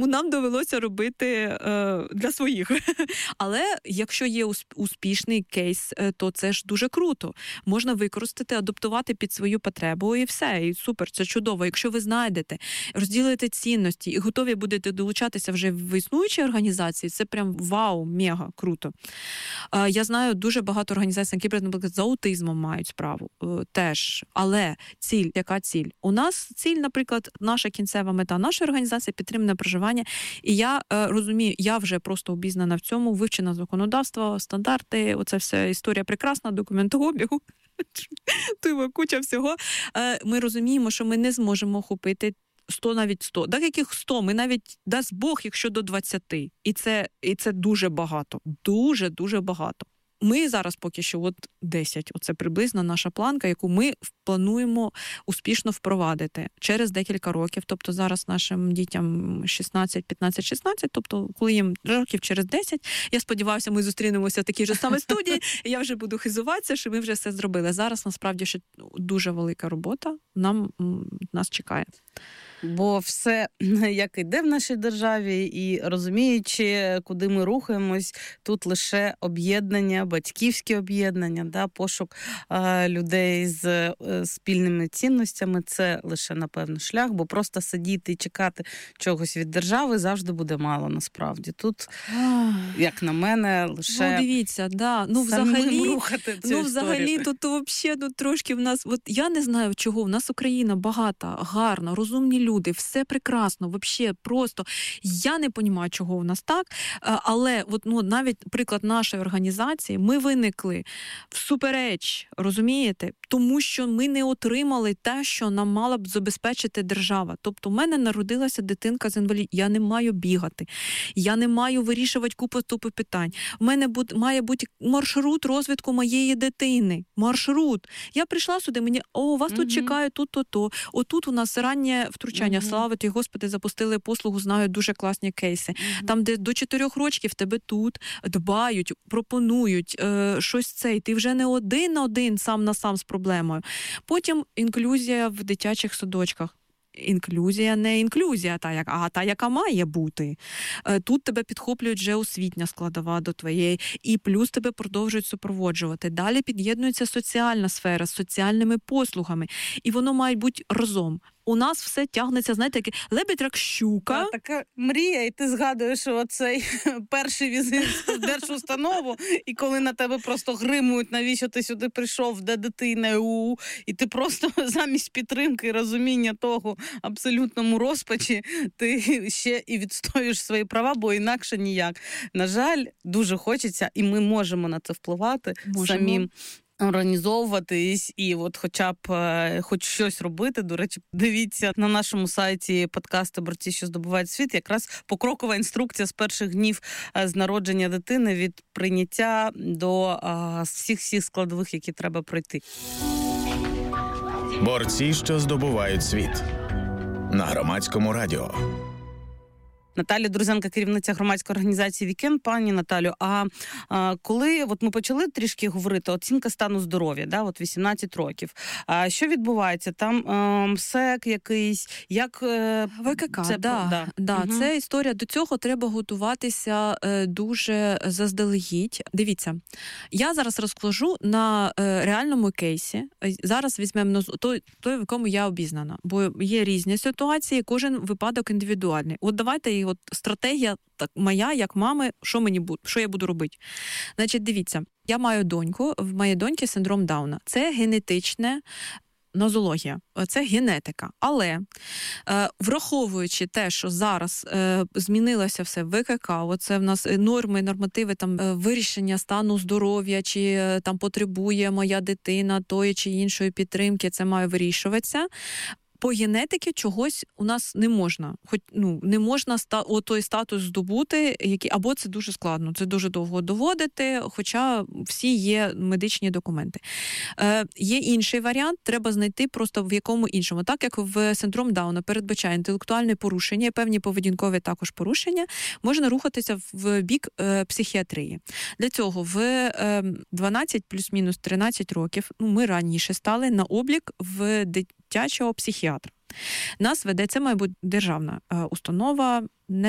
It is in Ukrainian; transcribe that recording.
Тому нам довелося робити для своїх. Але якщо є успішний кейс, то це ж дуже круто. Можна використати, адаптувати під свою потребу і все. І супер, це чудово. Якщо ви знайдете, розділите цінності і готові будете долучатися вже в існуючі організації, це прям вау, мега, круто. Я знаю, дуже багато організацій, які, наприклад, з аутизмом мають справу теж. Але ціль, яка ціль? У нас ціль, наприклад, наша кінцева мета нашої організації – підтримане проживання. І я розумію, я вже просто обізнана в цьому, вивчена законодавство, стандарти, оце вся історія прекрасна, документообігу, куча всього. Ми розуміємо, що ми не зможемо охопити 100, навіть 100. Так яких 100? Ми навіть, дасть Бог, якщо до 20. І це дуже багато. Дуже багато. Ми зараз поки що 10. Оце приблизно наша планка, яку ми плануємо успішно впровадити через декілька років. Тобто зараз нашим дітям 16, 15, 16, тобто коли їм років через 10, я сподіваюся, ми зустрінемося в такій же самій студії, і я вже буду хизуватися, що ми вже все зробили. Зараз, насправді, ще дуже велика робота нас чекає. Бо все, як іде в нашій державі, і розуміючи, куди ми рухаємось, тут лише об'єднання, батьківське об'єднання, пошук людей з спільними цінностями – це лише, напевно, шлях, бо просто сидіти і чекати чогось від держави завжди буде мало, насправді. Тут, як на мене, лише дивіться, самим рухати цю історію. Взагалі, тут взагалі трошки в нас, я не знаю чого, в нас Україна багата, гарна, розумні люди, все прекрасно, взагалі просто. Я не розумію, чого у нас так, але навіть приклад нашої організації, ми виникли всупереч, розумієте? Тому що ми не отримали те, що нам мала б забезпечити держава. Тобто в мене народилася дитинка з інвалідністю, я не маю бігати, я не маю вирішувати купу питань. У мене має бути маршрут розвитку моєї дитини. Маршрут. Я прийшла сюди, мені, вас тут чекають, то. Отут у нас раннє втручання. Слава ті, Господи, запустили послугу, знаю дуже класні кейси. Там, де до 4 років тебе тут дбають, пропонують щось це, і ти вже не один на один сам на сам з проблемою. Потім інклюзія в дитячих садочках. Інклюзія не інклюзія, та, яка має бути. Тут тебе підхоплюють вже освітня складова до твоєї, і плюс тебе продовжують супроводжувати. Далі під'єднується соціальна сфера з соціальними послугами, і воно має бути разом. У нас все тягнеться, знаєте, як лебедь, рак, щука. Така мрія, і ти згадуєш оцей перший візит в держустанову, і коли на тебе просто гримують, навіщо ти сюди прийшов, де дитина, і ти просто замість підтримки і розуміння того абсолютному розпачі, ти ще і відстоюєш свої права, бо інакше ніяк. На жаль, дуже хочеться, і ми можемо на це впливати самим. Організовуватись і хоча б хоч щось робити. До речі, дивіться на нашому сайті подкасти «Борці, що здобувають світ», якраз покрокова інструкція з перших днів з народження дитини від прийняття до всіх складових, які треба пройти. Борці, що здобувають світ. На Громадському радіо. Наталя Друзенко, керівниця громадської організації «Вікенд». Пані Наталю, коли ми почали трішки говорити, оцінка стану здоров'я, 18 років, що відбувається? Там МСЕК якийсь, як... ВКК, це історія. До цього треба готуватися дуже заздалегідь. Дивіться, я зараз розкажу на реальному кейсі. Зараз візьмемо той, в якому я обізнана, бо є різні ситуації, кожен випадок індивідуальний. Давайте стратегія моя, як мами, що я буду робити. Значить, дивіться, я маю доньку, в моїй доньки синдром Дауна. Це генетичне нозологія, це генетика. Але враховуючи те, що зараз змінилося все ВКК, оце в нас норми, нормативи, там вирішення стану здоров'я, чи там потребує моя дитина тої чи іншої підтримки, це має вирішуватися. По генетики чогось у нас не можна. Не можна той статус здобути, або це дуже складно, це дуже довго доводити, хоча всі є медичні документи. Є інший варіант, треба знайти просто в якому іншому. Так як в синдром Дауна передбачає інтелектуальне порушення, певні поведінкові також порушення, можна рухатися в бік психіатрії. Для цього в 12 плюс-мінус 13 років, ми раніше стали на облік в дитячого психіатра. Нас веде, це має бути державна установа,